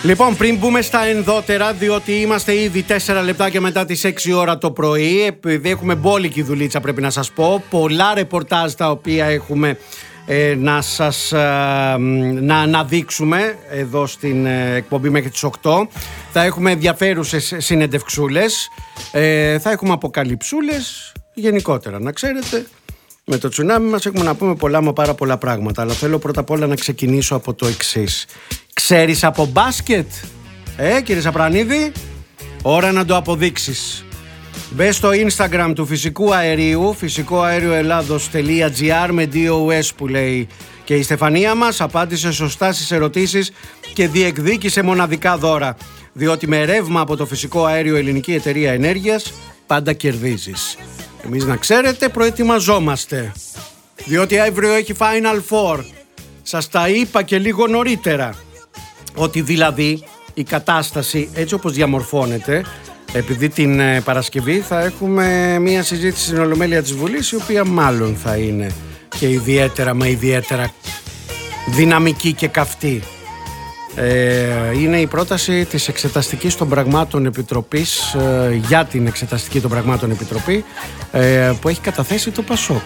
Λοιπόν, πριν μπούμε στα ενδότερα, διότι είμαστε ήδη 4 λεπτάκια μετά τις 6 ώρα το πρωί, επειδή έχουμε μπόλικη δουλίτσα, πρέπει να σας πω, πολλά ρεπορτάζ τα οποία έχουμε να σας να αναδείξουμε εδώ στην εκπομπή μέχρι τις 8. Θα έχουμε ενδιαφέρουσες συνεντευξούλες, θα έχουμε αποκαλυψούλες γενικότερα, να ξέρετε. Με το τσουνάμι μας έχουμε να πούμε πολλά μα πάρα πολλά πράγματα, αλλά θέλω πρώτα απ' όλα να ξεκινήσω από το εξής. Ξέρεις από μπάσκετ, κύριε Σαπρανίδη? Ώρα να το αποδείξεις. Μπες στο Instagram του Φυσικού Αερίου, φυσικοαερioelados.gr με DOS που λέει και η Στεφανία μας, απάντησε σωστά στις ερωτήσεις και διεκδίκησε μοναδικά δώρα. Διότι με ρεύμα από το Φυσικό Αέριο Ελληνική Εταιρεία Ενέργειας πάντα κερδίζεις. Εμείς, να ξέρετε, προετοιμαζόμαστε, διότι αύριο έχει Final Four. Σας τα είπα και λίγο νωρίτερα, ότι δηλαδή η κατάσταση έτσι όπως διαμορφώνεται, επειδή την Παρασκευή θα έχουμε μια συζήτηση στην Ολομέλεια της Βουλής, η οποία μάλλον θα είναι και ιδιαίτερα δυναμική και καυτή. Είναι η πρόταση της Εξεταστικής των Πραγμάτων Επιτροπής, για την Εξεταστική των Πραγμάτων Επιτροπή, που έχει καταθέσει το ΠΑΣΟΚ.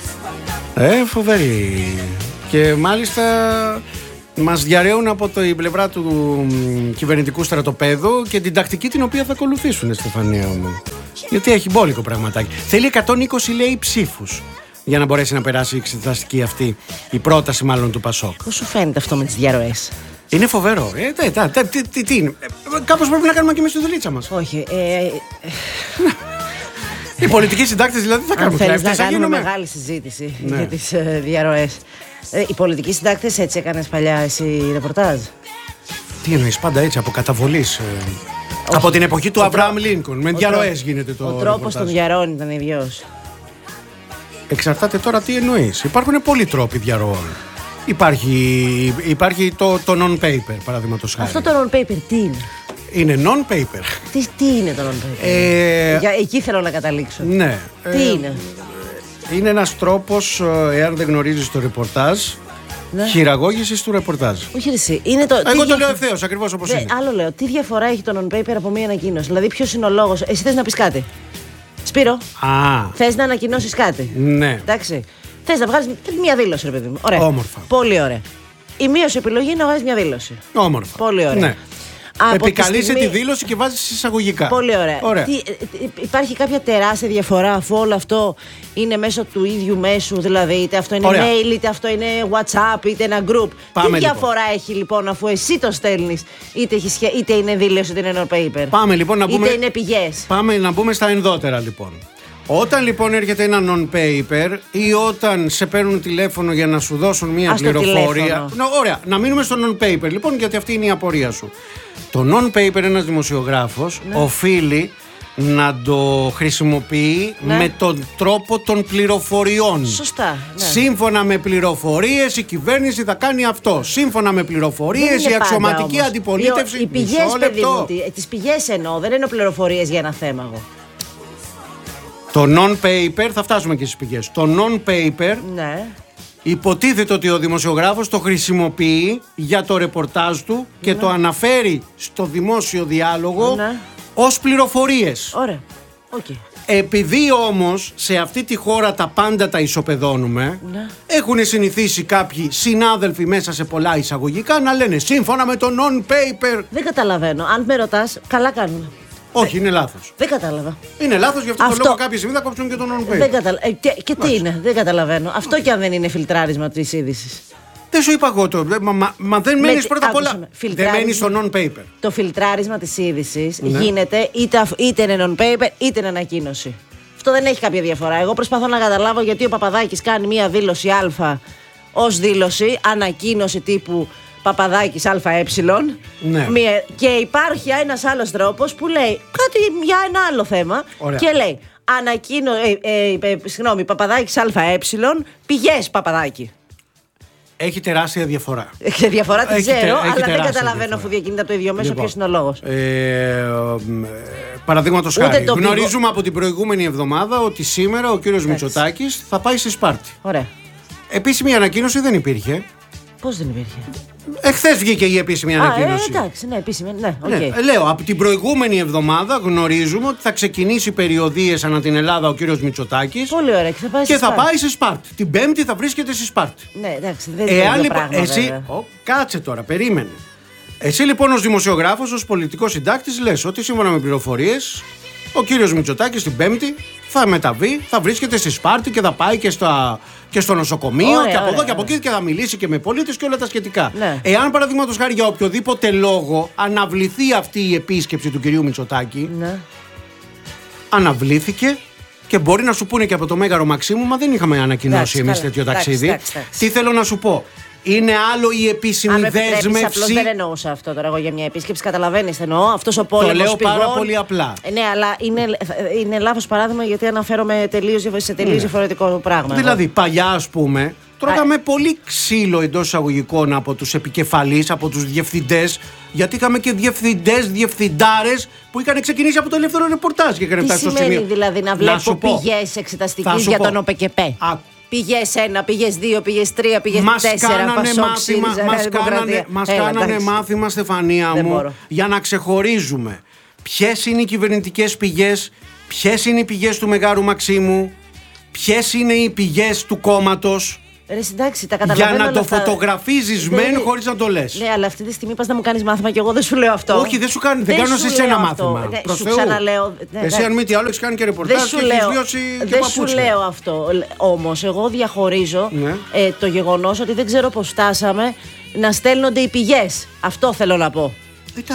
Φοβερή. Και μάλιστα μας διαρρέουν από την πλευρά του κυβερνητικού στρατοπέδου και την τακτική την οποία θα ακολουθήσουν, Στεφανία μου. Γιατί έχει μπόλικο πραγματάκι. Θέλει 120, λέει, ψήφους για να μπορέσει να περάσει η εξεταστική αυτή, η πρόταση μάλλον του ΠΑΣΟΚ. Πώς σου φαίνεται αυτό με τις διαρροές? Είναι φοβερό. Τι είναι? Κάπως πρέπει να κάνουμε και εμείς τη δουλίτσα μας. Όχι. Οι πολιτικοί συντάκτες δηλαδή θα κάνουμε κλέφτες. Θέλεις να κάνουμε μεγάλη συζήτηση για τις διαρροές. Οι πολιτικοί συντάκτες έτσι έκανες παλιά εσύ ρεπορτάζ? Τι εννοείς, πάντα έτσι, από καταβολής? Από την εποχή του Αβραάμ Λίνκον. Με διαρροές γίνεται το ρεπορτάζ. Ο τρόπος των διαρροών ήταν ίδιος. Εξαρτάται τώρα τι εννοείς. Υπάρχουν πολλοί τρόποι διαρροών. Υπάρχει το non-paper, παραδείγματος χάρη. Αυτό το non-paper τι είναι? Είναι non-paper. Τι είναι το non-paper? Εκεί θέλω να καταλήξω. Ναι. Τι είναι? Είναι ένας τρόπος, εάν δεν γνωρίζεις το ρεπορτάζ, χειραγώγησης του ρεπορτάζ. Όχι εσύ. Είναι εγώ το λέω ευθέως, ακριβώς όπως είναι. Άλλο λέω. Τι διαφορά έχει το non-paper από μία ανακοίνωση? Δηλαδή, ποιος είναι ο λόγος? Εσύ θες να πεις κάτι? Σπύρο, θες να ανακοινώσεις κάτι? Ναι. Εντάξει. Θες να βγάλεις μια δήλωση, ρε παιδί μου? Ωραία. Όμορφα. Πολύ ωραία. Η μείωση επιλογή είναι να βγάλεις μια δήλωση. Όμορφα. Πολύ ωραία. Ναι. Επικαλείσαι τη δήλωση και βάζεις εισαγωγικά. Πολύ ωραία. Υπάρχει κάποια τεράστια διαφορά, αφού όλο αυτό είναι μέσω του ίδιου μέσου? Δηλαδή, είτε αυτό είναι mail, είτε αυτό είναι WhatsApp, είτε ένα group. Τι διαφορά έχει λοιπόν, αφού εσύ το στέλνεις, είτε είναι δήλωση, είτε είναι non-paper? Πάμε λοιπόν να πούμε. Είτε είναι πηγές. Πάμε να μπούμε στα ενδότερα λοιπόν. Όταν λοιπόν έρχεται ένα non-paper ή όταν σε παίρνουν τηλέφωνο για να σου δώσουν μια πληροφορία. Ωραία, να μείνουμε στο non-paper λοιπόν, γιατί αυτή είναι η απορία σου. Το non-paper, ένας δημοσιογράφος οφείλει να το χρησιμοποιεί με τον τρόπο των πληροφοριών. Σωστά. Ναι. Σύμφωνα με πληροφορίες η κυβέρνηση θα κάνει αυτό. Σύμφωνα με πληροφορίες η αξιωματική αντιπολίτευση. Οι πηγές, παιδί μου, τις πηγές εννοώ, δεν εννοώ πληροφορίες για ένα θέμα εγώ. Το non-paper, θα φτάσουμε και στις πηγές. Το non-paper υποτίθεται ότι ο δημοσιογράφος το χρησιμοποιεί για το ρεπορτάζ του και το αναφέρει στο δημόσιο διάλογο ως πληροφορίες. Ωραία. Okay. Επειδή όμως σε αυτή τη χώρα τα πάντα τα ισοπεδώνουμε, έχουν συνηθίσει κάποιοι συνάδελφοι μέσα σε πολλά εισαγωγικά να λένε σύμφωνα με το non-paper. Δεν καταλαβαίνω. Αν με ρωτάς, καλά κάνουμε. Όχι, είναι λάθος. Δεν κατάλαβα. Είναι λάθος, γι' αυτό το λόγο κάποια στιγμή θα κόψουν και το non-paper. Και τι είναι, δεν καταλαβαίνω. Αυτό κι αν δεν είναι φιλτράρισμα της είδησης. Δεν σου είπα εγώ το. Μα δεν μένεις πρώτα απ' όλα. Δεν μένεις στο non-paper. Το φιλτράρισμα της είδησης γίνεται είτε είναι non-paper είτε είναι ανακοίνωση. Αυτό δεν έχει κάποια διαφορά. Εγώ προσπαθώ να καταλάβω γιατί ο Παπαδάκης κάνει μία δήλωση Α ως δήλωση, ανακοίνωση τύπου Παπαδάκης ΑΕ. Και υπάρχει ένας άλλος τρόπος που λέει κάτι για ένα άλλο θέμα. Ωραία. Και λέει Παπαδάκης ΑΕ, πηγές Παπαδάκη. Έχει τεράστια διαφορά. Έχει διαφορά, τη ξέρω, αλλά δεν καταλαβαίνω αφού διακινείται από το ίδιο μέσο, ποιος είναι ο λόγος. Παραδείγματος χάρη, γνωρίζουμε από την προηγούμενη εβδομάδα ότι σήμερα ο κύριος Μητσοτάκης θα πάει στη Σπάρτη. Ωραία. Επίσημη ανακοίνωση δεν υπήρχε. Πώς δεν υπήρχε? Εχθές βγήκε η επίσημη ανακοίνωση. Εντάξει, ναι, επίσημη. Ναι, okay. Ναι, λέω, από την προηγούμενη εβδομάδα γνωρίζουμε ότι θα ξεκινήσει περιοδίες ανά την Ελλάδα ο κύριος Μητσοτάκης. Πολύ ωραία. Και θα πάει σε Σπάρτη. Την Πέμπτη θα βρίσκεται στη Σπάρτη. Ναι, εντάξει, δεν είναι το πράγμα, εσύ. Κάτσε τώρα, περίμενε. Εσύ λοιπόν ως δημοσιογράφος, ως πολιτικός συντάκτης, λες ότι σύμφωνα με πληροφορίες ο κύριος Μητσοτάκης την Πέμπτη θα μεταβεί, θα βρίσκεται στη Σπάρτη και θα πάει και στο νοσοκομείο και από εδώ και από εκεί και θα μιλήσει και με πολίτες και όλα τα σχετικά. Ναι. Εάν παραδείγματος χάρη για οποιοδήποτε λόγο αναβληθεί αυτή η επίσκεψη του κυρίου Μητσοτάκη, ναι. Αναβλήθηκε και μπορεί να σου πούνε και από το Μέγαρο Μαξίμου, μα δεν είχαμε ανακοινώσει εμείς τέτοιο ταξίδι. Τι θέλω να σου πω. Είναι άλλο η επίσημη δέσμευση. Απλώς δεν εννοούσα αυτό τώρα εγώ για μια επίσκεψη. Καταλαβαίνεις, εννοώ. Αυτός ο πόλεμος. Το λέω πηγών, πάρα πολύ απλά. Ναι, αλλά είναι λάθος παράδειγμα γιατί αναφέρομαι σε τελείως διαφορετικό πράγμα. Δηλαδή, παλιά, ας πούμε, τρώγαμε πολύ ξύλο εντός εισαγωγικών από τους επικεφαλείς, από τους διευθυντές. Γιατί είχαμε και διευθυντάρες που είχαν ξεκινήσει από το ελεύθερο ρεπορτάζ και είχαν φτάσει στο σημείο. Τι σημαίνει δηλαδή να βλέπω πηγές εξεταστικής για τον ΟΠΕΚΕΠΕ. Πηγές 1, πηγές 2, πηγές 3, πηγές 4. Μας κάνανε μάθημα, Στεφανία μου, για να ξεχωρίζουμε ποιες είναι οι κυβερνητικές πηγές, ποιες είναι οι πηγές του Μεγάρου Μαξίμου, ποιες είναι οι πηγές του κόμματος. Εντάξει, τα καταλαβαίνω. Για να το φωτογραφίζεις μεν χωρίς να το λες. Ναι, αλλά αυτή τη στιγμή πας να μου κάνεις μάθημα και εγώ δεν σου λέω αυτό. Όχι, δεν σου κάνω. Δεν κάνω σε σένα μάθημα. Ναι, σου ξαναλέω. Εσύ, αν μη τι άλλο, έχεις κάνει και ρεπορτάζ και έχεις βιώσει και παπούτσια. Δεν σου λέω αυτό. Όμως, εγώ διαχωρίζω το γεγονός ότι δεν ξέρω πώς φτάσαμε να στέλνονται οι πηγές. Αυτό θέλω να πω.